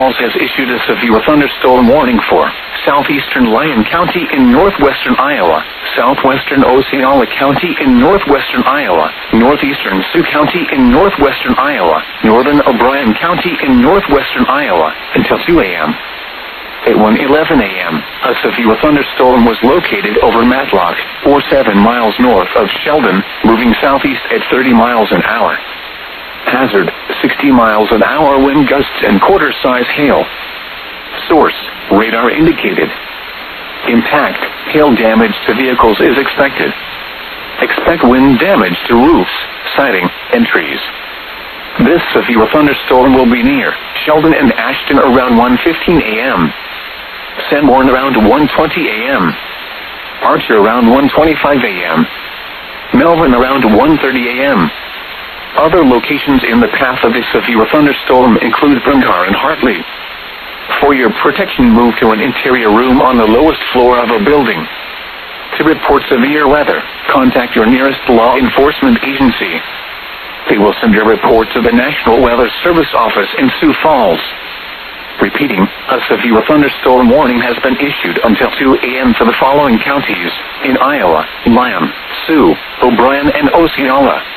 has issued a severe thunderstorm warning for southeastern Lyon County in northwestern Iowa, southwestern Osceola County in northwestern Iowa, northeastern Sioux County in northwestern Iowa, northern O'Brien County in northwestern Iowa, until 2 a.m. At 1:11 a.m., a severe thunderstorm was located over Matlock, or 7 miles north of Sheldon, moving southeast at 30 miles an hour. Hazard, 60 miles an hour wind gusts and quarter-size hail. Source, radar indicated. Impact, hail damage to vehicles is expected. Expect wind damage to roofs, siding, and trees. This severe thunderstorm will be near Sheldon and Ashton around 1:15 a.m. Sanborn around 1:20 a.m. Archer around 1:25 a.m. Melvin around 1:30 a.m. Other locations in the path of a severe thunderstorm include Brungar and Hartley. For your protection, move to an interior room on the lowest floor of a building. To report severe weather, contact your nearest law enforcement agency. They will send your report to the National Weather Service office in Sioux Falls. Repeating, a severe thunderstorm warning has been issued until 2 a.m. for the following counties in Iowa: Lyon, Sioux, O'Brien, and Osceola.